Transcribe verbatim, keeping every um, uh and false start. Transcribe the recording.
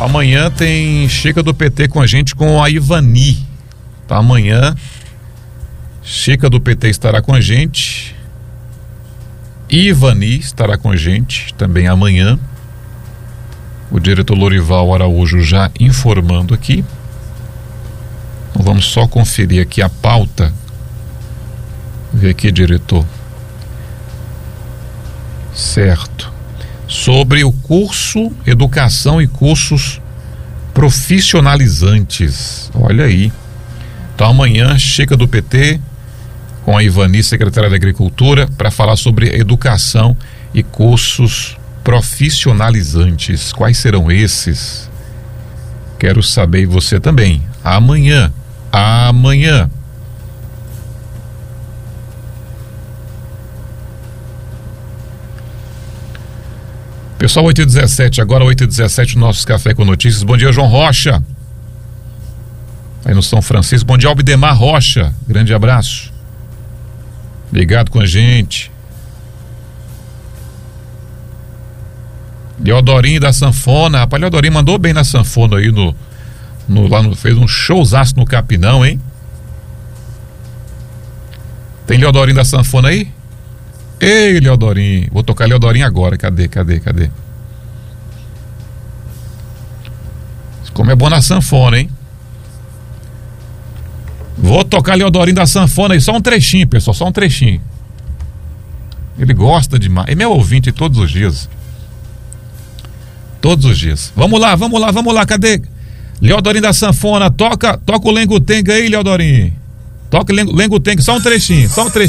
Amanhã tem Chega do P T com a gente, com a Ivani. Tá, amanhã Chega do P T estará com a gente. Ivani estará com a gente também amanhã. O diretor Lorival Araújo já informando aqui. Então vamos só conferir aqui a pauta. Vê aqui, diretor. Certo. Sobre o curso Educação e Cursos Profissionalizantes. Olha aí. Então amanhã Chega do P T com a Ivani, secretária da Agricultura, para falar sobre educação e cursos profissionalizantes. Quais serão esses? Quero saber, e você também. Amanhã. Amanhã. Pessoal, oito e dezessete, agora oito e dezessete, nosso Café com Notícias. Bom dia, João Rocha. Aí no São Francisco. Bom dia, Albidemar Rocha. Grande abraço. Ligado com a gente. Leodorinho da Sanfona. Rapaz, Leodorinho mandou bem na sanfona aí no, no, lá no, fez um showzaço no Capinão, hein? Tem Leodorinho da Sanfona aí? Ei, Leodorinho. Vou tocar Leodorinho agora. Cadê, cadê, cadê? Como é bom na sanfona, hein? Vou tocar Leodorinho da Sanfona aí. Só um trechinho, pessoal. Só um trechinho. Ele gosta demais. É meu ouvinte todos os dias. Todos os dias. Vamos lá, vamos lá, vamos lá. Cadê? Leodorinho da Sanfona. Toca, toca o Lengo Tenga aí, Leodorinho. Toca o Lengo Tenga. Só um trechinho. Só um trechinho.